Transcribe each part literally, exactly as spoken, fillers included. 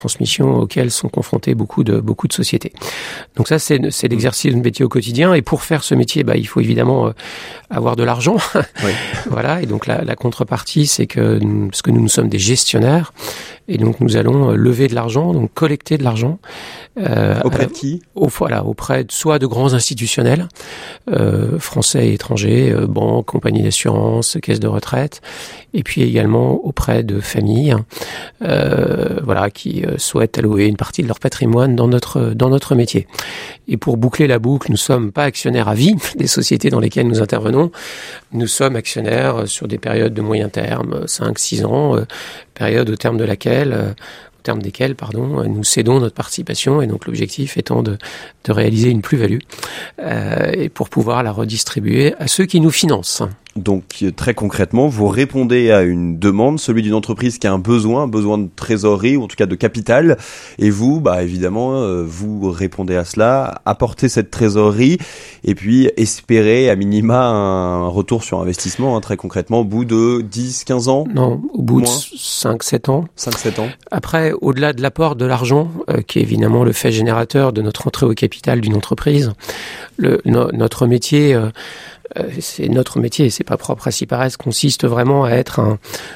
transmission auxquelles sont confrontées beaucoup de beaucoup de sociétés. Donc ça, c'est, c'est l'exercice de métier au quotidien. Et pour faire ce métier, bah, il faut évidemment euh, avoir de l'argent. Oui. Voilà. Et donc la, la contrepartie, c'est que nous, parce que nous, nous sommes des gestionnaires, et donc nous allons lever de l'argent, donc collecter de l'argent. Euh, auprès de qui ? au, Voilà, auprès de, soit de grands institutionnels, euh, français et étrangers, euh, banques, compagnies d'assurance, caisses de retraite, et puis également auprès de familles, euh, voilà, qui euh, souhaitent allouer une partie de leur patrimoine dans notre dans notre métier. Et pour boucler la boucle, nous sommes pas actionnaires à vie des sociétés dans lesquelles nous intervenons. Nous sommes actionnaires sur des périodes de moyen terme, cinq six ans, euh, période au terme de laquelle euh, au terme desquels, pardon, nous cédons notre participation, et donc l'objectif étant de, de réaliser une plus-value euh, et pour pouvoir la redistribuer à ceux qui nous financent. Donc très concrètement, vous répondez à une demande, celui d'une entreprise qui a un besoin, un besoin de trésorerie ou en tout cas de capital, et vous, bah évidemment, euh, vous répondez à cela, apportez cette trésorerie et puis espérez à minima un retour sur investissement, hein, très concrètement, au bout de dix, quinze ans. Non, au bout moins. de cinq sept ans. cinq sept ans. Après, au-delà de l'apport de l'argent, euh, qui est évidemment le fait générateur de notre entrée au capital d'une entreprise, le, no, notre métier... Euh, c'est notre métier, c'est pas propre à Syparex, consiste vraiment à être un,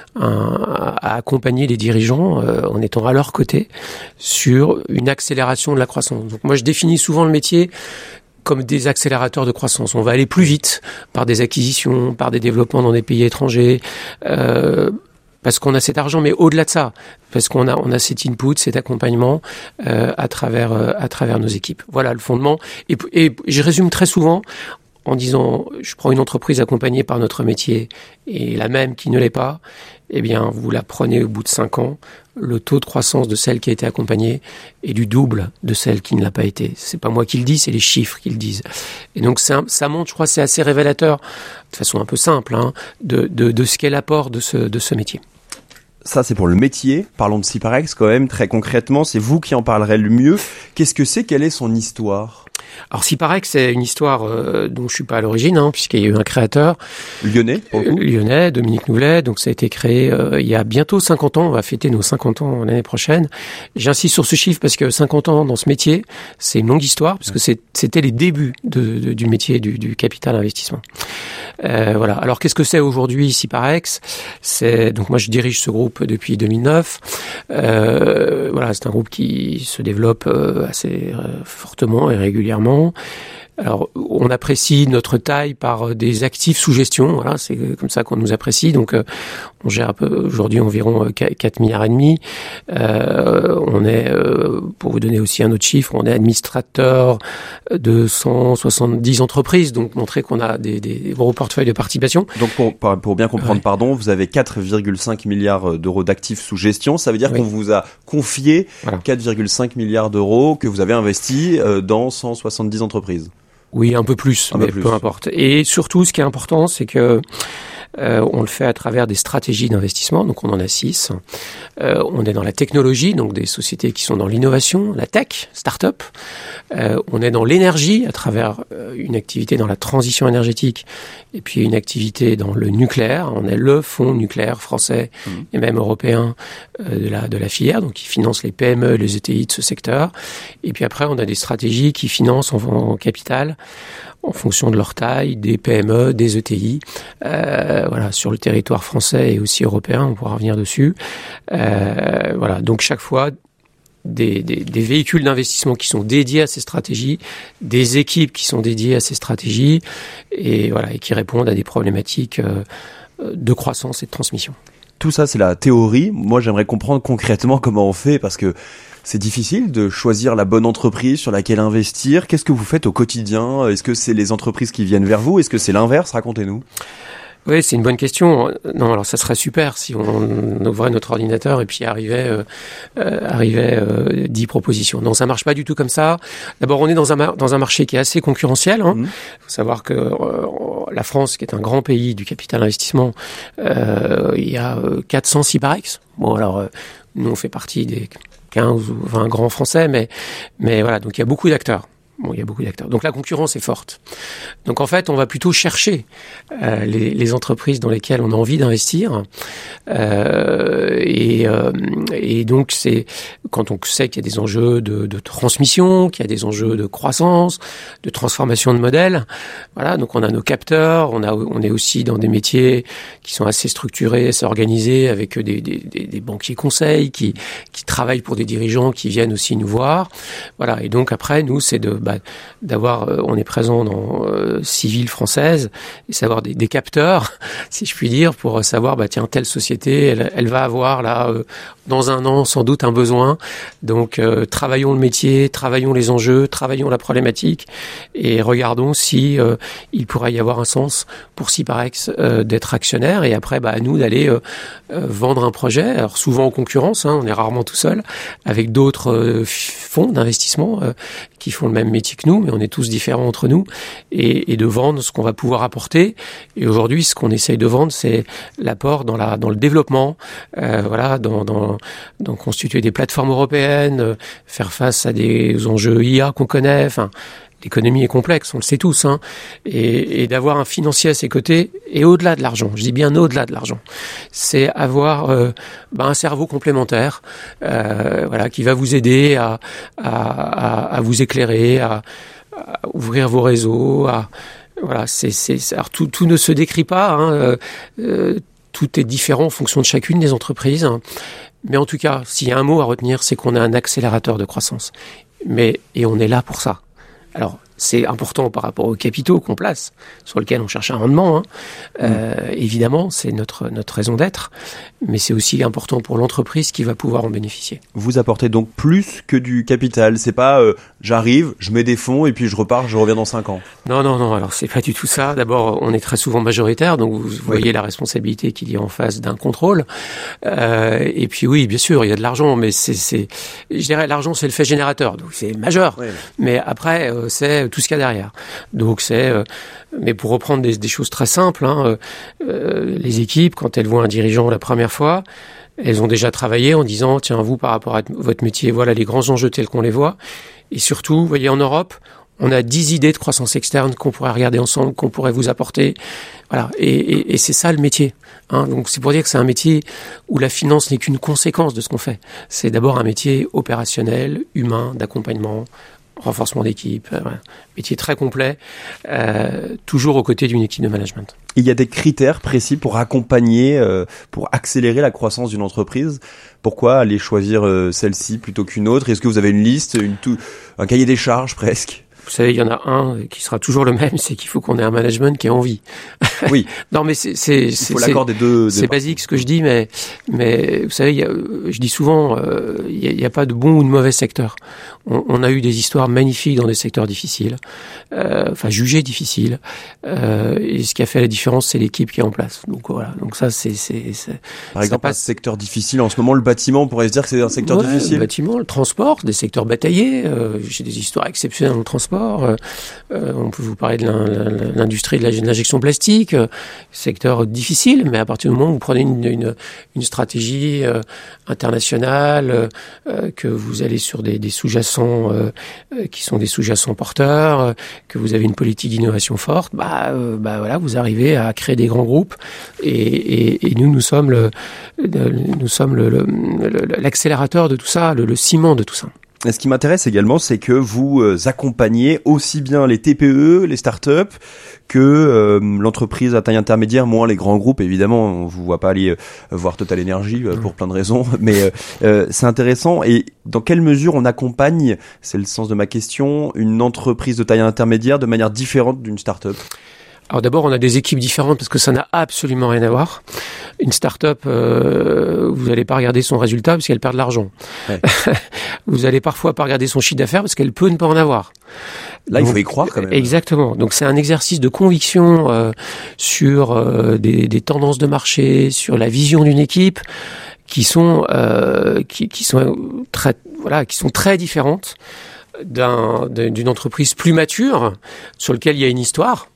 un à accompagner les dirigeants euh, en étant à leur côté sur une accélération de la croissance. Donc moi je définis souvent le métier comme des accélérateurs de croissance. On va aller plus vite par des acquisitions, par des développements dans des pays étrangers, euh, parce qu'on a cet argent, mais au-delà de ça, parce qu'on a on a cet input, cet accompagnement euh, à travers euh, à travers nos équipes. Voilà le fondement. Et, et je résume très souvent en disant, je prends une entreprise accompagnée par notre métier et la même qui ne l'est pas, eh bien, vous la prenez au bout de cinq ans, le taux de croissance de celle qui a été accompagnée est du double de celle qui ne l'a pas été. C'est pas moi qui le dis, c'est les chiffres qui le disent. Et donc, ça, ça montre, je crois, c'est assez révélateur, de façon un peu simple, hein, de, de, de ce qu'est l'apport de ce, de ce métier. Ça, c'est pour le métier. Parlons de Syparex quand même, très concrètement. C'est vous qui en parlerez le mieux. Qu'est-ce que c'est ? Quelle est son histoire ? Alors Syparex, c'est une histoire euh, dont je suis pas à l'origine, hein, puisqu'il y a eu un créateur lyonnais, pour le coup. lyonnais, Dominique Nouvelet. Donc ça a été créé euh, il y a bientôt cinquante ans. On va fêter nos cinquante ans l'année prochaine. J'insiste sur ce chiffre parce que cinquante ans dans ce métier, c'est une longue histoire, parce que c'est, c'était les débuts de, de, du métier du, du capital investissement. Euh, voilà. Alors qu'est-ce que c'est aujourd'hui Syparex ? C'est donc moi je dirige ce groupe depuis deux mille neuf. Euh, voilà, c'est un groupe qui se développe euh, assez euh, fortement et régulièrement. Alors, on apprécie notre taille par des actifs sous gestion. Voilà, c'est comme ça qu'on nous apprécie. Donc, euh, on gère un peu, aujourd'hui environ quatre milliards et demi. Euh, on est, euh, pour vous donner aussi un autre chiffre, on est administrateur de cent soixante-dix entreprises. Donc, montrer qu'on a des, des gros portefeuilles de participation. Donc, pour, pour bien comprendre, ouais. pardon, vous avez quatre virgule cinq milliards d'euros d'actifs sous gestion. Ça veut dire oui. qu'on vous a confié voilà. quatre virgule cinq milliards d'euros que vous avez investis dans cent soixante-dix entreprises. Oui, un peu plus, un mais peu plus. Peu importe. Et surtout, ce qui est important, c'est que euh, on le fait à travers des stratégies d'investissement. Donc, on en a six. Euh, on est dans la technologie, donc des sociétés qui sont dans l'innovation, la tech, start-up. Euh, on est dans l'énergie, à travers euh, une activité dans la transition énergétique, et puis une activité dans le nucléaire. On est le fonds nucléaire français mmh. et même européen euh, de la de la filière, donc qui finance les P M E, les E T I de ce secteur. Et puis après, on a des stratégies qui financent en, en capital, en fonction de leur taille, des P M E, des E T I, euh, voilà, sur le territoire français et aussi européen, on pourra revenir dessus. Euh, voilà, donc chaque fois, des, des, des véhicules d'investissement qui sont dédiés à ces stratégies, des équipes qui sont dédiées à ces stratégies, et voilà, et qui répondent à des problématiques euh, de croissance et de transmission. Tout ça, c'est la théorie. Moi, j'aimerais comprendre concrètement comment on fait, parce que c'est difficile de choisir la bonne entreprise sur laquelle investir. Qu'est-ce que vous faites au quotidien ? Est-ce que c'est les entreprises qui viennent vers vous ? Est-ce que c'est l'inverse ? Racontez-nous. Oui, c'est une bonne question. Non, alors ça serait super si on ouvrait notre ordinateur et puis arrivait euh, euh, arrivait euh, dix propositions. Non, ça marche pas du tout comme ça. D'abord, on est dans un mar- dans un marché qui est assez concurrentiel. Hein. Mmh. Faut savoir que euh, la France, qui est un grand pays du capital investissement, euh, il y a euh, quatre cents Syparex. Bon, alors euh, nous on fait partie des quinze ou vingt grands français, mais mais voilà, donc il y a beaucoup d'acteurs. Bon, il y a beaucoup d'acteurs. Donc la concurrence est forte. Donc en fait, on va plutôt chercher euh, les, les entreprises dans lesquelles on a envie d'investir. Euh, et, euh, et donc c'est quand on sait qu'il y a des enjeux de, de transmission, qu'il y a des enjeux de croissance, de transformation de modèles. Voilà. Donc on a nos capteurs. On a, on est aussi dans des métiers qui sont assez structurés, assez organisés, avec des, des, des, des banquiers conseils qui, qui travaillent pour des dirigeants qui viennent aussi nous voir. Voilà. Et donc après, nous, c'est de Bah, d'avoir, euh, on est présent dans euh, six villes françaises et savoir des, des capteurs, si je puis dire, pour savoir, bah tiens, telle société, elle, elle va avoir là euh, dans un an sans doute un besoin. Donc euh, travaillons le métier, travaillons les enjeux, travaillons la problématique et regardons si euh, il pourrait y avoir un sens pour Syparex euh, d'être actionnaire. Et après, bah à nous d'aller euh, euh, vendre un projet. Alors souvent en concurrence, hein, on est rarement tout seul, avec d'autres euh, fonds d'investissement euh, qui font le même métier que nous, mais on est tous différents entre nous, et, et de vendre ce qu'on va pouvoir apporter. Et aujourd'hui, ce qu'on essaye de vendre, c'est l'apport dans la dans le développement, euh, voilà, dans, dans dans constituer des plateformes européennes, euh, faire face à des enjeux I A qu'on connaît, enfin. L'économie est complexe, on le sait tous, hein, et, et d'avoir un financier à ses côtés, et au-delà de l'argent, je dis bien au-delà de l'argent, c'est avoir euh, bah, un cerveau complémentaire, euh, voilà, qui va vous aider à, à, à, à vous éclairer, à, à ouvrir vos réseaux, à, voilà, c'est, c'est, alors tout, tout ne se décrit pas, hein, euh, euh, tout est différent en fonction de chacune des entreprises, hein, mais en tout cas, s'il y a un mot à retenir, c'est qu'on a un accélérateur de croissance, mais et on est là pour ça. Alors, c'est important par rapport aux capitaux qu'on place, sur lesquels on cherche un rendement. Hein. Euh, mmh. Évidemment, c'est notre notre raison d'être, mais c'est aussi important pour l'entreprise qui va pouvoir en bénéficier. Vous apportez donc plus que du capital. C'est pas euh, j'arrive, je mets des fonds et puis je repars, je reviens dans cinq ans. Non, non, non. Alors c'est pas du tout ça. D'abord, on est très souvent majoritaire, donc vous voyez oui. la responsabilité qu'il y a en face d'un contrôle. Euh, et puis oui, bien sûr, il y a de l'argent, mais c'est, c'est, je dirais, l'argent c'est le fait générateur, donc c'est majeur. Oui. Mais après, euh, c'est tout ce qu'il y a derrière. Donc c'est, euh, mais pour reprendre des, des choses très simples, hein, euh, les équipes, quand elles voient un dirigeant la première fois, elles ont déjà travaillé en disant, tiens, vous, par rapport à votre métier, voilà les grands enjeux tels qu'on les voit. Et surtout, vous voyez, en Europe, on a dix idées de croissance externe qu'on pourrait regarder ensemble, qu'on pourrait vous apporter. Voilà. Et, et, et c'est ça le métier. Hein. Donc c'est pour dire que c'est un métier où la finance n'est qu'une conséquence de ce qu'on fait. C'est d'abord un métier opérationnel, humain, d'accompagnement, renforcement d'équipe, euh, voilà. Métier très complet, euh, toujours aux côtés d'une équipe de management. Il y a des critères précis pour accompagner, euh, pour accélérer la croissance d'une entreprise. Pourquoi aller choisir euh, celle-ci plutôt qu'une autre? Est-ce que vous avez une liste, une tout, un cahier des charges presque? Vous savez, il y en a un qui sera toujours le même, c'est qu'il faut qu'on ait un management qui ait envie. Oui. Non, mais c'est c'est il faut l'accord des deux. C'est basique ce que je dis, mais mais vous savez, il y a, je dis souvent, euh, il y a, il y a pas de bon ou de mauvais secteur. On, on a eu des histoires magnifiques dans des secteurs difficiles, euh, enfin jugés difficiles. Euh, et ce qui a fait la différence, c'est l'équipe qui est en place. Donc voilà. Donc ça, c'est c'est. c'est Par exemple, passe... un secteur difficile en ce moment, le bâtiment, on pourrait se dire que c'est un secteur ouais, difficile. Le bâtiment, le transport, des secteurs bataillés. Euh, j'ai des histoires exceptionnelles dans le transport. Euh, euh, on peut vous parler de l'industrie de l'injection plastique, euh, secteur difficile, mais à partir du moment où vous prenez une, une, une stratégie euh, internationale, euh, que vous allez sur des, des sous-jacents euh, qui sont des sous-jacents porteurs, euh, que vous avez une politique d'innovation forte, bah, euh, bah voilà, vous arrivez à créer des grands groupes. Et, et, et nous, nous sommes le, le nous sommes le, le, le, l'accélérateur de tout ça, le, le ciment de tout ça. Et ce qui m'intéresse également, c'est que vous accompagnez aussi bien les T P E, les startups, que euh, l'entreprise à taille intermédiaire, moins les grands groupes. Évidemment, on vous voit pas aller euh, voir Total Energy euh, pour plein de raisons, mais euh, euh, c'est intéressant. Et dans quelle mesure on accompagne, c'est le sens de ma question, une entreprise de taille intermédiaire de manière différente d'une startup? Alors d'abord, on a des équipes différentes parce que ça n'a absolument rien à voir. Une start-up, euh, vous n'allez pas regarder son résultat parce qu'elle perd de l'argent. Ouais. Vous allez parfois pas regarder son chiffre d'affaires parce qu'elle peut ne pas en avoir. Là, donc, il faut y croire quand même. Exactement. Donc c'est un exercice de conviction euh, sur euh, des, des tendances de marché, sur la vision d'une équipe qui sont euh, qui, qui sont très voilà qui sont très différentes d'un, d'une entreprise plus mature sur laquelle il y a une histoire.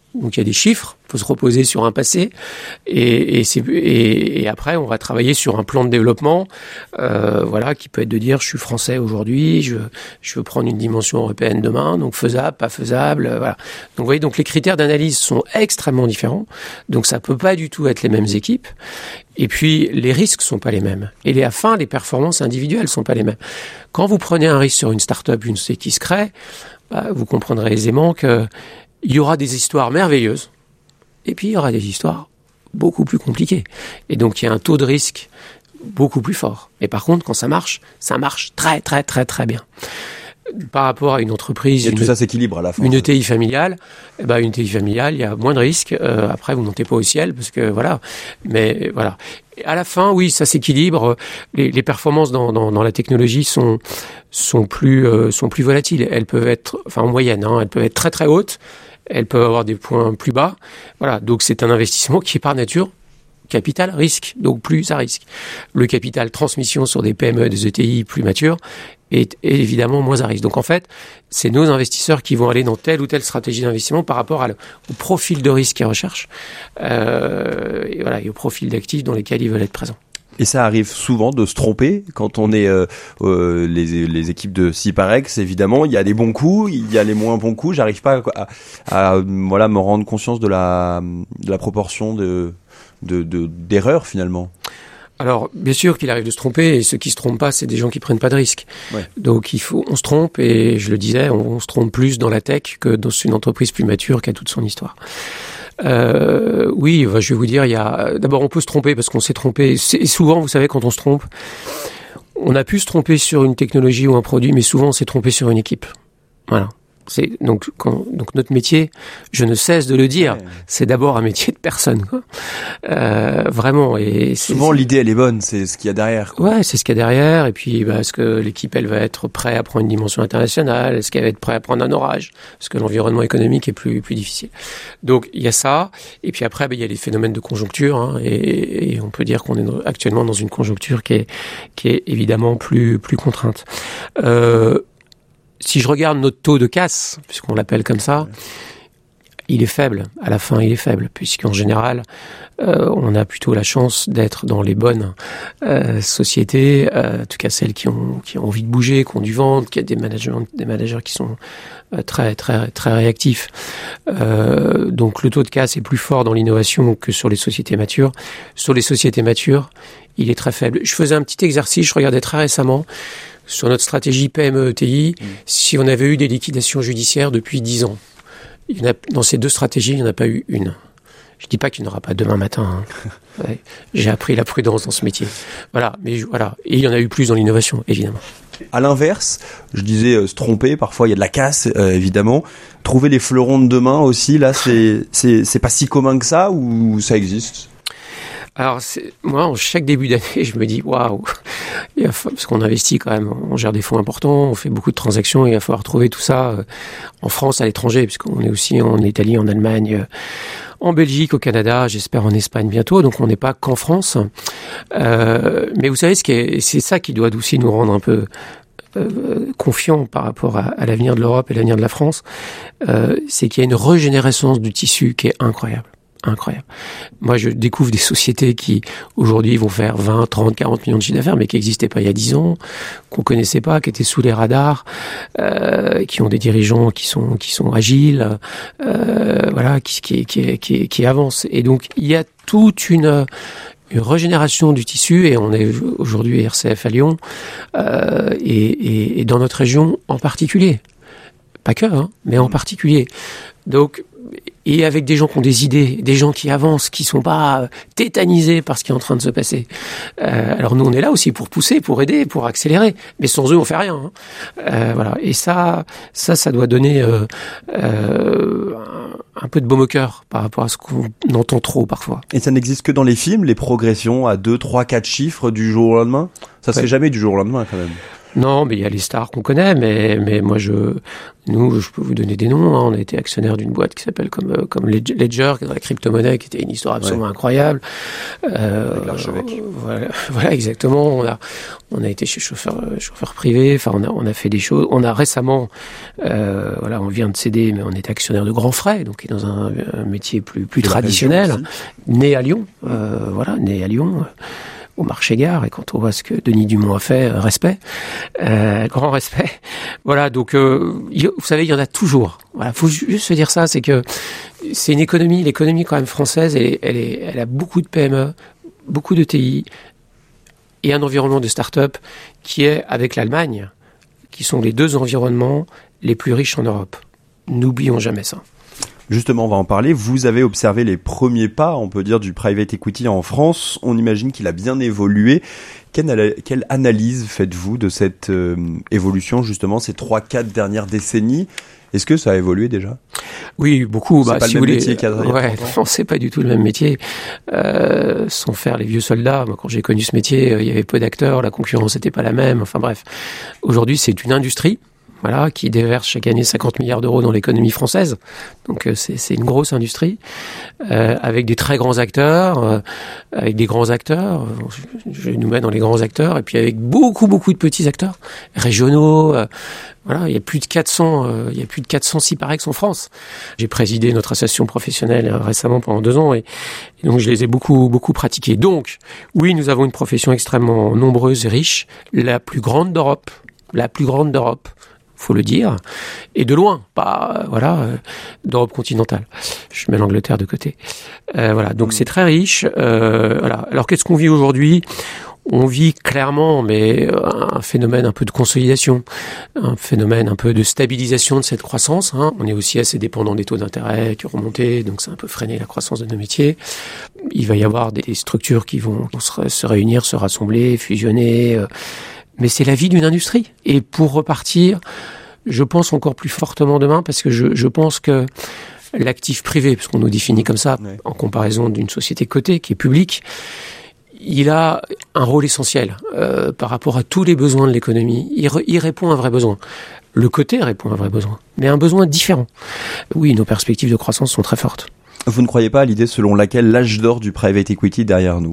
Donc il y a des chiffres, il faut se reposer sur un passé, et, et, c'est, et, et après on va travailler sur un plan de développement, euh, voilà, qui peut être de dire je suis français aujourd'hui, je, je veux prendre une dimension européenne demain, donc faisable, pas faisable, euh, voilà. Donc vous voyez, donc les critères d'analyse sont extrêmement différents, donc ça peut pas du tout être les mêmes équipes, et puis les risques sont pas les mêmes, et les, à la fin les performances individuelles sont pas les mêmes. Quand vous prenez un risque sur une start-up, une société qui se crée, bah, vous comprendrez aisément que il y aura des histoires merveilleuses, et puis il y aura des histoires beaucoup plus compliquées. Et donc il y a un taux de risque beaucoup plus fort. Mais par contre, quand ça marche, ça marche très très très très bien. Par rapport à une entreprise, et une, tout ça s'équilibre à la fin. Une E T I familiale, eh ben une E T I familiale, il y a moins de risques. Euh, après, vous montez pas au ciel parce que voilà. Mais voilà. Et à la fin, oui, ça s'équilibre. Les, les performances dans, dans, dans la technologie sont sont plus euh, sont plus volatiles. Elles peuvent être, enfin en moyenne, hein, elles peuvent être très très hautes. Elles peuvent avoir des points plus bas. Voilà. Donc c'est un investissement qui est par nature capital risque, donc plus à risque. Le capital transmission sur des P M E, des E T I plus matures est, est évidemment moins à risque. Donc en fait, c'est nos investisseurs qui vont aller dans telle ou telle stratégie d'investissement par rapport à le, au profil de risque qu'ils recherchent, euh, et voilà, et au profil d'actifs dans lesquels ils veulent être présents. Et ça arrive souvent de se tromper quand on est euh, euh, les, les équipes de Syparex. Évidemment, il y a les bons coups, il y a les moins bons coups. J'arrive pas à, à, à voilà me rendre conscience de la de la proportion de de, de d'erreurs finalement. Alors, bien sûr qu'il arrive de se tromper, et ceux qui se trompent pas, c'est des gens qui prennent pas de risques. Ouais. Donc, il faut, on se trompe, et je le disais, on, on se trompe plus dans la tech que dans une entreprise plus mature qui a toute son histoire. Euh, oui, je vais vous dire, il y a, d'abord, on peut se tromper parce qu'on s'est trompé. C'est, souvent, vous savez, quand on se trompe, on a pu se tromper sur une technologie ou un produit, mais souvent, on s'est trompé sur une équipe. Voilà. C'est donc quand, donc notre métier, je ne cesse de le dire, ouais. C'est d'abord un métier de personne, quoi. Euh, vraiment. Et souvent c'est, l'idée elle est bonne, c'est ce qu'il y a derrière, quoi. Ouais, c'est ce qu'il y a derrière. Et puis, bah, est-ce que l'équipe elle va être prête à prendre une dimension internationale? Est-ce qu'elle va être prête à prendre un orage? Parce que l'environnement économique est plus plus difficile. Donc il y a ça. Et puis après, bah, il y a les phénomènes de conjoncture. Hein, et, et on peut dire qu'on est actuellement dans une conjoncture qui est qui est évidemment plus plus contrainte. Euh, Si je regarde notre taux de casse, puisqu'on l'appelle comme ça, il est faible. À la fin, il est faible, puisqu'en général, euh, on a plutôt la chance d'être dans les bonnes euh, sociétés, euh, en tout cas celles qui ont qui ont envie de bouger, qui ont du ventre, qui a des managers, des managers qui sont euh, très très très réactifs. Euh, donc le taux de casse est plus fort dans l'innovation que sur les sociétés matures. Sur les sociétés matures, il est très faible. Je faisais un petit exercice, je regardais très récemment. Sur notre stratégie P M E E T I, mmh. si on avait eu des liquidations judiciaires depuis dix ans, il y en a, dans ces deux stratégies, il n'y en a pas eu une. Je dis pas qu'il n'y en aura pas demain matin. Hein. Ouais, j'ai appris la prudence dans ce métier. Voilà, mais voilà. Et il y en a eu plus dans l'innovation, évidemment. À l'inverse, je disais euh, se tromper, parfois il y a de la casse, euh, évidemment. Trouver les fleurons de demain aussi, là, c'est, c'est, c'est pas si commun que ça, ou ça existe? Alors, c'est, moi, en chaque début d'année, je me dis, waouh, parce qu'on investit quand même, on gère des fonds importants, on fait beaucoup de transactions, et il va falloir trouver tout ça euh, en France, à l'étranger, puisqu'on est aussi en Italie, en Allemagne, euh, en Belgique, au Canada, j'espère en Espagne bientôt, donc on n'est pas qu'en France. Euh, mais vous savez, ce qui est, c'est ça qui doit aussi nous rendre un peu euh, confiants par rapport à, à l'avenir de l'Europe et l'avenir de la France, euh, c'est qu'il y a une régénérescence du tissu qui est incroyable. Incroyable. Moi, je découvre des sociétés qui, aujourd'hui, vont faire vingt, trente, quarante millions de chiffre d'affaires, mais qui n'existaient pas il y a dix ans, qu'on connaissait pas, qui étaient sous les radars, euh, qui ont des dirigeants qui sont, qui sont agiles, euh, voilà, qui, qui, qui, qui, qui avancent. Et donc, il y a toute une, une régénération du tissu, et on est aujourd'hui R C F à Lyon, euh, et, et, et dans notre région en particulier. Pas que, hein, mais en particulier. Donc, et avec des gens qui ont des idées, des gens qui avancent, qui sont pas tétanisés par ce qui est en train de se passer. Euh, alors nous, on est là aussi pour pousser, pour aider, pour accélérer. Mais sans eux, on fait rien. Hein. Euh, voilà. Et ça, ça, ça doit donner euh, euh, un peu de baume au cœur par rapport à ce qu'on entend trop parfois. Et ça n'existe que dans les films, les progressions à deux, trois, quatre chiffres du jour au lendemain. Ça se ouais. fait jamais du jour au lendemain, quand même. Non, mais il y a les stars qu'on connaît, mais mais moi je nous je peux vous donner des noms. Hein. On a été actionnaire d'une boîte qui s'appelle comme euh, comme Ledger, qui est dans la crypto-monnaie, qui était une histoire absolument ouais. incroyable. Euh, Avec l'archevêque. Euh, voilà, voilà exactement. On a on a été chez chauffeur chauffeur privé. Enfin, on a on a fait des choses. On a récemment, euh, voilà, on vient de céder, mais on est actionnaire de Grand Frais, donc qui est dans un, un métier plus plus traditionnel, né à Lyon. Euh, voilà, né à Lyon. Au marché gare, et quand on voit ce que Denis Dumont a fait, euh, respect, euh, grand respect. Voilà, donc euh, il, vous savez, il y en a toujours. Voilà, faut juste se dire ça, c'est que c'est une économie, l'économie quand même française, elle, est, elle, est, elle a beaucoup de P M E, beaucoup de T I, et un environnement de start-up qui est avec l'Allemagne, qui sont les deux environnements les plus riches en Europe. N'oublions jamais ça. Justement, on va en parler. Vous avez observé les premiers pas, on peut dire, du private equity en France. On imagine qu'il a bien évolué. Quelle, quelle analyse faites-vous de cette euh, évolution, justement, ces trois, quatre dernières décennies ? Est-ce que ça a évolué déjà ? Oui, beaucoup. C'est bah, pas si le vous même voulez, métier qu'il y a ouais, non, c'est pas du tout le même métier. Euh, sans faire les vieux soldats, moi, quand j'ai connu ce métier, il y avait peu d'acteurs, la concurrence n'était pas la même. Enfin bref, aujourd'hui, c'est une industrie. Voilà, qui déverse chaque année cinquante milliards d'euros dans l'économie française. Donc euh, c'est, c'est une grosse industrie, euh, avec des très grands acteurs, euh, avec des grands acteurs, je nous mets dans les grands acteurs, et puis avec beaucoup, beaucoup de petits acteurs, régionaux, euh, voilà, il y a plus de quatre cents, euh, il y a plus de quatre cents Ciparex en France. J'ai présidé notre association professionnelle euh, récemment pendant deux ans, et, et donc je les ai beaucoup, beaucoup pratiqués. Donc, oui, nous avons une profession extrêmement nombreuse et riche, la plus grande d'Europe, la plus grande d'Europe, faut le dire, et de loin, pas, euh, voilà, euh, d'Europe continentale. Je mets l'Angleterre de côté. Euh, voilà, donc c'est très riche. Euh, voilà. Alors qu'est-ce qu'on vit aujourd'hui ? On vit clairement, mais un phénomène un peu de consolidation, un phénomène un peu de stabilisation de cette croissance. Hein. On est aussi assez dépendant des taux d'intérêt qui ont remonté, donc ça a un peu freiné la croissance de nos métiers. Il va y avoir des structures qui vont se, se réunir, se rassembler, fusionner. Euh, Mais c'est la vie d'une industrie. Et pour repartir, je pense encore plus fortement demain, parce que je, je pense que l'actif privé, parce qu'on nous définit comme ça, ouais. en comparaison d'une société cotée qui est publique, il a un rôle essentiel euh, par rapport à tous les besoins de l'économie. Il, re, il répond à un vrai besoin. Le coté répond à un vrai besoin, mais un besoin différent. Oui, nos perspectives de croissance sont très fortes. Vous ne croyez pas à l'idée selon laquelle l'âge d'or du private equity est derrière nous ?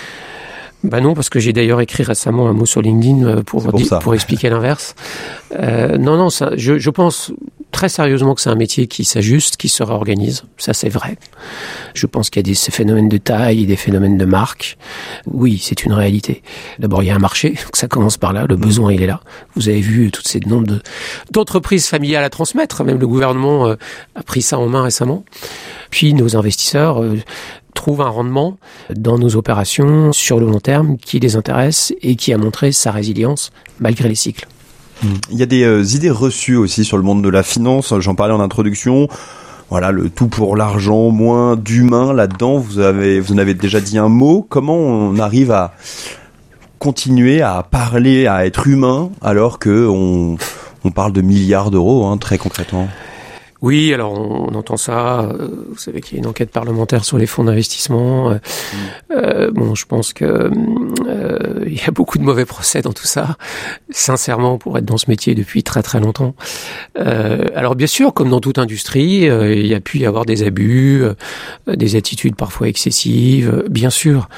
Ben non, parce que j'ai d'ailleurs écrit récemment un mot sur LinkedIn pour, pour, di- pour expliquer l'inverse. Euh, non, non, ça, je, je pense très sérieusement que c'est un métier qui s'ajuste, qui se réorganise. Ça, c'est vrai. Je pense qu'il y a des ces phénomènes de taille et des phénomènes de marque. Oui, c'est une réalité. D'abord, il y a un marché, donc ça commence par là. Le besoin, il est là. Vous avez vu toutes ces nombres de, d'entreprises familiales à transmettre. Même le gouvernement euh, a pris ça en main récemment. Puis, nos investisseurs... Euh, trouve un rendement dans nos opérations sur le long terme qui les intéresse et qui a montré sa résilience malgré les cycles. Il y a des euh, idées reçues aussi sur le monde de la finance, j'en parlais en introduction. Voilà, le tout pour l'argent, moins d'humain là-dedans, vous avez, vous en avez déjà dit un mot. Comment on arrive à continuer à parler, à être humain alors que on, on parle de milliards d'euros, hein, très concrètement ? Oui, alors on, on entend ça. Euh, vous savez qu'il y a une enquête parlementaire sur les fonds d'investissement. Euh, mmh. euh, bon, je pense que euh, il y a beaucoup de mauvais procès dans tout ça. Sincèrement, pour être dans ce métier depuis très très longtemps. Euh, alors bien sûr, comme dans toute industrie, euh, il y a pu y avoir des abus, euh, des attitudes parfois excessives, bien sûr.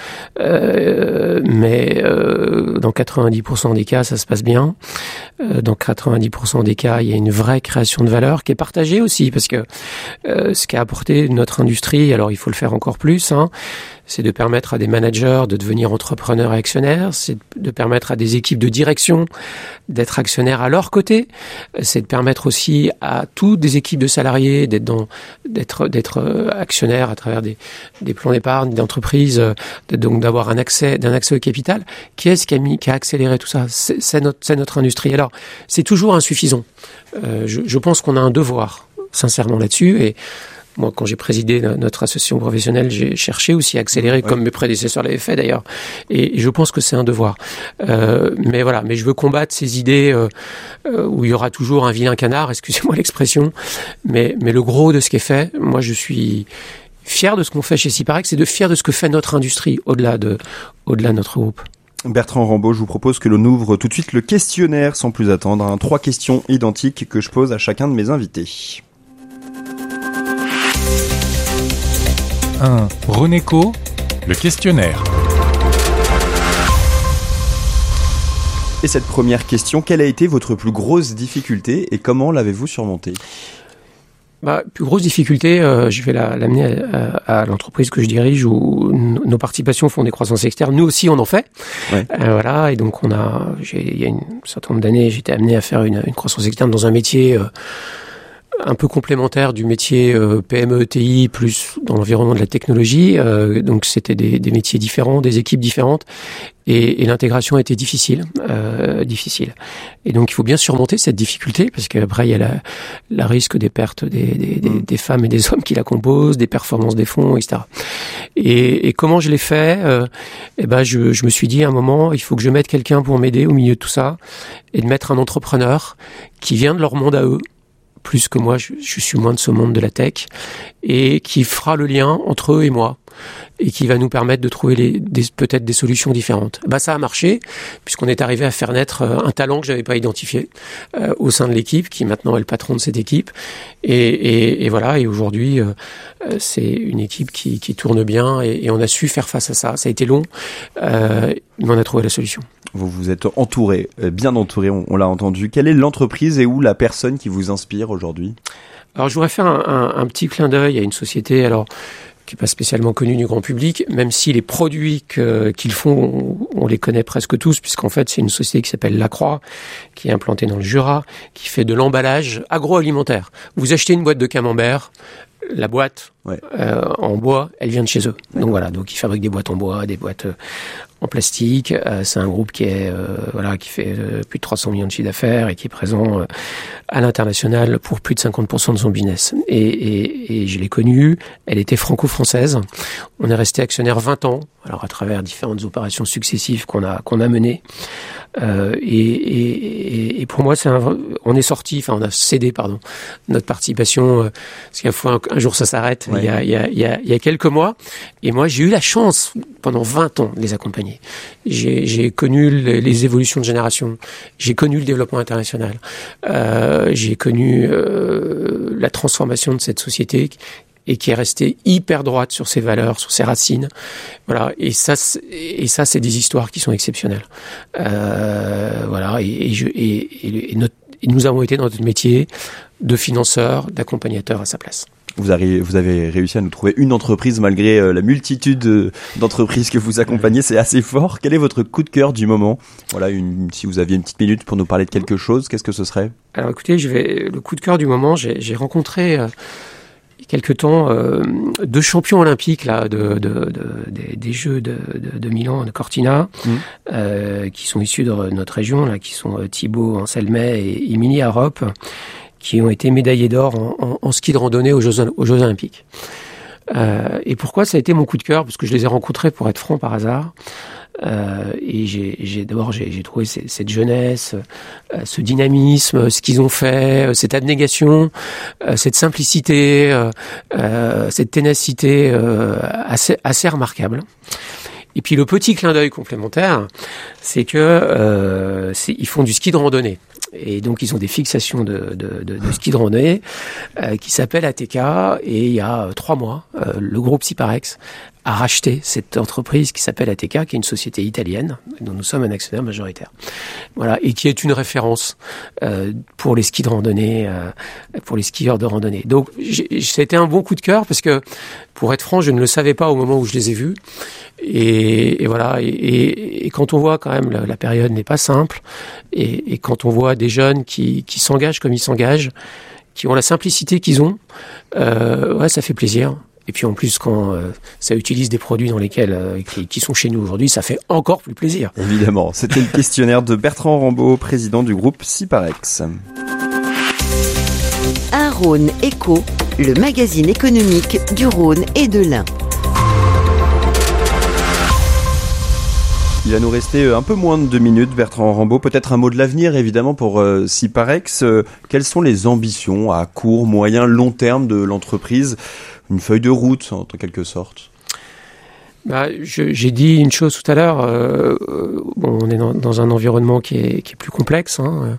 Euh, mais euh, dans quatre-vingt-dix pour cent des cas, ça se passe bien. Euh, dans quatre-vingt-dix pour cent des cas, il y a une vraie création de valeur qui est partagée aussi. Aussi, parce que euh, ce qu'a apporté notre industrie, alors il faut le faire encore plus, hein, c'est de permettre à des managers de devenir entrepreneurs et actionnaires, c'est de permettre à des équipes de direction d'être actionnaires à leur côté, c'est de permettre aussi à toutes des équipes de salariés d'être dans, d'être, d'être actionnaires à travers des, des plans d'épargne, d'entreprises, donc d'avoir un accès, d'un accès au capital. Qui est-ce qui a mis, qui a accéléré tout ça ? C'est, c'est notre, c'est notre industrie. Alors, c'est toujours insuffisant. Euh, je, je pense qu'on a un devoir, sincèrement, là-dessus. Et moi, quand j'ai présidé notre association professionnelle, j'ai cherché aussi à accélérer, ouais. comme mes prédécesseurs l'avaient fait d'ailleurs. Et je pense que c'est un devoir. Euh, mais voilà, mais je veux combattre ces idées euh, où il y aura toujours un vilain canard, excusez-moi l'expression. Mais, mais le gros de ce qui est fait, moi, je suis fier de ce qu'on fait chez Ciparex et de fier de ce que fait notre industrie au-delà de, au-delà de notre groupe. Bertrand Rambaud, je vous propose que l'on ouvre tout de suite le questionnaire sans plus attendre. Hein. Trois questions identiques que je pose à chacun de mes invités. un. Renéco, le questionnaire. Et cette première question, quelle a été votre plus grosse difficulté et comment l'avez-vous surmontée ? Bah, plus grosse difficulté, euh, je vais la, l'amener à, à l'entreprise que je dirige où n- nos participations font des croissances externes. Nous aussi, on en fait. Ouais. Euh, voilà. Et donc, on a, j'ai, il y a une, un certain nombre d'années, j'étais amené à faire une, une croissance externe dans un métier euh, un peu complémentaire du métier euh, P M E, T I, plus dans l'environnement de la technologie. Euh, donc, c'était des, des métiers différents, des équipes différentes. Et, et l'intégration a été difficile, euh, difficile. Et donc, il faut bien surmonter cette difficulté parce qu'après, il y a la, la risque des pertes des, des, des, des femmes et des hommes qui la composent, des performances des fonds, et cetera. Et, et comment je l'ai fait euh, Eh ben, je, je me suis dit à un moment, il faut que je mette quelqu'un pour m'aider au milieu de tout ça et de mettre un entrepreneur qui vient de leur monde à eux, plus que moi, je, je suis moins de ce monde de la tech, et qui fera le lien entre eux et moi, et qui va nous permettre de trouver les, des, peut-être des solutions différentes. Bah, ça a marché, puisqu'on est arrivé à faire naître un talent que j'avais pas identifié euh, au sein de l'équipe, qui maintenant est le patron de cette équipe. Et, et, et voilà, et aujourd'hui, euh, c'est une équipe qui, qui tourne bien, et, et on a su faire face à ça. Ça a été long, euh, mais on a trouvé la solution. Vous vous êtes entouré, bien entouré, on, on l'a entendu. Quelle est l'entreprise et ou la personne qui vous inspire aujourd'hui ? Alors, je voudrais faire un, un, un petit clin d'œil à une société, alors qui n'est pas spécialement connue du grand public, même si les produits que, qu'ils font, on, on les connaît presque tous, puisqu'en fait, c'est une société qui s'appelle Lacroix, qui est implantée dans le Jura, qui fait de l'emballage agroalimentaire. Vous achetez une boîte de camembert, la boîte ouais. euh, en bois, elle vient de chez eux. Ouais. Donc voilà, donc ils fabriquent des boîtes en bois, des boîtes euh, en plastique. Euh, c'est un groupe qui est euh, voilà, qui fait euh, plus de trois cents millions de chiffre d'affaires et qui est présent euh, à l'international pour plus de cinquante pour cent de son business. Et, et, et je l'ai connue, elle était franco-française. On est resté actionnaire vingt ans, alors à travers différentes opérations successives qu'on a qu'on a menées. Euh, et, et, et pour moi, c'est un, on est sorti, enfin on a cédé, pardon, notre participation, euh, parce qu'un fois, un, un jour ça s'arrête, ouais. il, y a, il, y a, il, y a, il y a quelques mois, et moi j'ai eu la chance pendant vingt ans de les accompagner. J'ai, j'ai connu les, les évolutions de génération, j'ai connu le développement international, euh, j'ai connu euh, la transformation de cette société et qui est restée hyper droite sur ses valeurs, sur ses racines. Voilà. Et ça, c'est, et ça, c'est des histoires qui sont exceptionnelles. Euh, voilà. Et, et, je, et, et, notre, et nous avons été dans notre métier de financeur, d'accompagnateur à sa place. Vous avez, vous avez réussi à nous trouver une entreprise malgré euh, la multitude d'entreprises que vous accompagnez. C'est assez fort. Quel est votre coup de cœur du moment ? Voilà, une, si vous aviez une petite minute pour nous parler de quelque chose, qu'est-ce que ce serait ? Alors écoutez, je vais, le coup de cœur du moment, j'ai, j'ai rencontré... Euh, quelque temps, euh, deux champions olympiques là, de, de, de, des, des Jeux de, de, de Milan, de Cortina, mmh. euh, qui sont issus de notre région, là, qui sont euh, Thibaut Anselmet et Émilie Harop, qui ont été médaillés d'or en, en, en ski de randonnée aux Jeux, aux Jeux Olympiques. Euh, et pourquoi ça a été mon coup de cœur ? Parce que je les ai rencontrés, pour être franc, par hasard. Euh, et j'ai, j'ai d'abord j'ai, j'ai trouvé c- cette jeunesse, euh, ce dynamisme, ce qu'ils ont fait, euh, cette abnégation, euh, cette simplicité, euh, euh, cette ténacité euh, assez, assez remarquable. Et puis le petit clin d'œil complémentaire, c'est que euh, c'est, ils font du ski de randonnée. Et donc ils ont des fixations de, de, de, de ski de randonnée euh, qui s'appellent A T K. Et il y a euh, trois mois, euh, le groupe Siparex a racheté cette entreprise qui s'appelle A T K, qui est une société italienne dont nous sommes un actionnaire majoritaire. Voilà, et qui est une référence euh, pour les skis de randonnée, euh, pour les skieurs de randonnée. Donc j'ai, c'était un bon coup de cœur parce que, pour être franc, je ne le savais pas au moment où je les ai vus. Et, et voilà, et, et, et quand on voit quand même la, la période n'est pas simple, et, et quand on voit des jeunes qui, qui s'engagent comme ils s'engagent, qui ont la simplicité qu'ils ont, euh, ouais, ça fait plaisir. Et puis en plus, quand euh, ça utilise des produits dans lesquels euh, qui, qui sont chez nous aujourd'hui, ça fait encore plus plaisir. Évidemment, c'était le questionnaire de Bertrand Rambaud, président du groupe Siparex. Un Rhône Éco, le magazine économique du Rhône et de l'Ain. Il va nous rester un peu moins de deux minutes, Bertrand Rambaud. Peut-être un mot de l'avenir, évidemment, pour euh, Siparex. Euh, quelles sont les ambitions à court, moyen, long terme de l'entreprise ? Une feuille de route, en quelque sorte. Bah, je, j'ai dit une chose tout à l'heure. Euh, bon, on est dans, dans un environnement qui est, qui est plus complexe, hein,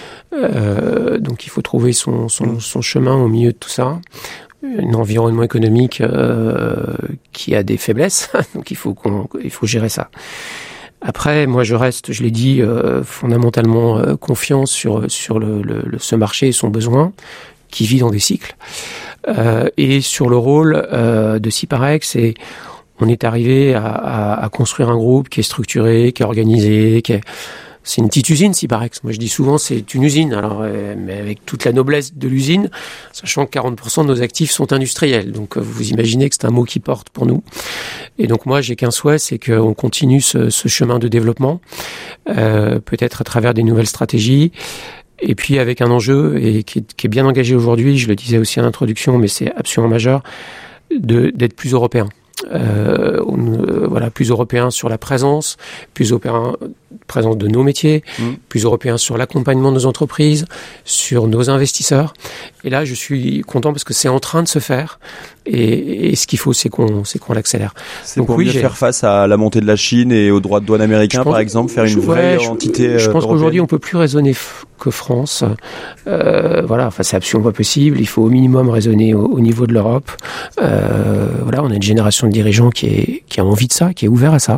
euh, donc il faut trouver son, son, son chemin au milieu de tout ça. Un environnement économique euh, qui a des faiblesses, donc il faut qu'on, il faut gérer ça. Après, moi, je reste, je l'ai dit, euh, fondamentalement euh, confiant sur sur le, le, le ce marché et son besoin, qui vit dans des cycles, euh, et sur le rôle euh, de Syparex. Et on est arrivé à, à, à construire un groupe qui est structuré, qui est organisé, qui est c'est une petite usine, Syparex. Moi, je dis souvent, c'est une usine. Alors, euh, mais avec toute la noblesse de l'usine, sachant que quarante pour cent de nos actifs sont industriels. Donc, euh, vous imaginez que c'est un mot qui porte pour nous. Et donc, moi, j'ai qu'un souhait, c'est qu'on continue ce, ce chemin de développement, euh, peut-être à travers des nouvelles stratégies. Et puis, avec un enjeu et qui est, qui est bien engagé aujourd'hui, je le disais aussi en introduction, mais c'est absolument majeur, de, d'être plus européen. Euh, on, euh, voilà, plus européen sur la présence, plus européen présence de nos métiers, mmh. plus européen sur l'accompagnement de nos entreprises, sur nos investisseurs. Et là, je suis content parce que c'est en train de se faire. Et, et ce qu'il faut, c'est qu'on, c'est qu'on l'accélère. C'est Donc, pour oui, mieux j'ai... faire face à la montée de la Chine et aux droits de douane américains, pense, par exemple, faire une vraie ouais, entité. Je, je pense européenne. Qu'aujourd'hui, on peut plus raisonner f- que France. Euh, voilà, enfin, c'est absolument pas possible. Il faut au minimum raisonner au, au niveau de l'Europe. Euh, voilà, on a une génération de dirigeants qui est qui a envie de ça, qui est ouvert à ça.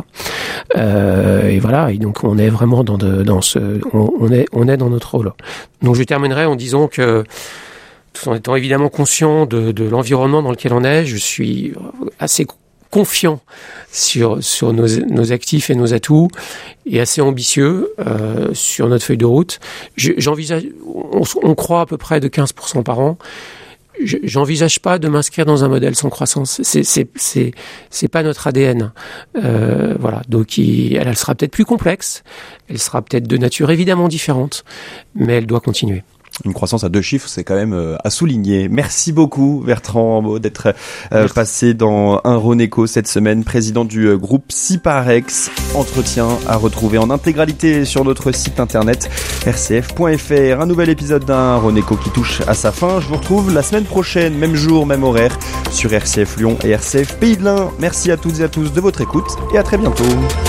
Euh, et voilà, et donc on est vraiment dans de, dans ce, on, on est on est dans notre rôle. Donc je terminerai en disant que, tout en étant évidemment conscient de, de l'environnement dans lequel on est, je suis assez confiant sur sur nos, nos actifs et nos atouts et assez ambitieux euh, sur notre feuille de route. Je, j'envisage, on, on croît à peu près de quinze pour cent par an. Je, j'envisage pas de m'inscrire dans un modèle sans croissance. C'est c'est c'est c'est pas notre A D N. Euh, voilà. Donc il, elle, elle sera peut-être plus complexe. Elle sera peut-être de nature évidemment différente, mais elle doit continuer. Une croissance à deux chiffres, c'est quand même euh, à souligner. Merci beaucoup Bertrand Rambaud d'être euh, passé dans Un Roneco cette semaine, président du euh, groupe Syparex. Entretien à retrouver en intégralité sur notre site internet r c f point f r. Un nouvel épisode d'Un Roneco qui touche à sa fin. Je vous retrouve la semaine prochaine, même jour, même horaire, sur R C F Lyon et R C F Pays de l'Ain. Merci à toutes et à tous de votre écoute et à très bientôt.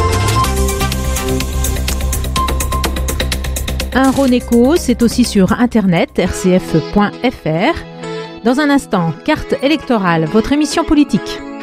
Un Roneco, c'est aussi sur internet r c f point f r. Dans un instant, carte électorale, votre émission politique.